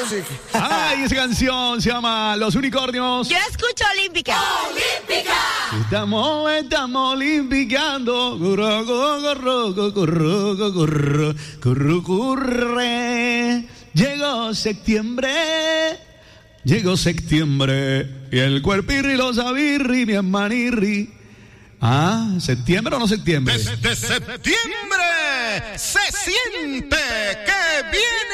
Music. Ay, esa canción se llama Los Unicornios. Yo escucho Olímpica. Olímpica. Estamos olimpiando. Curre. Llegó septiembre. Y el cuerpirri lo sabirri, mi hermanirri. Ah, ¿septiembre o no septiembre? Desde septiembre se siente que viene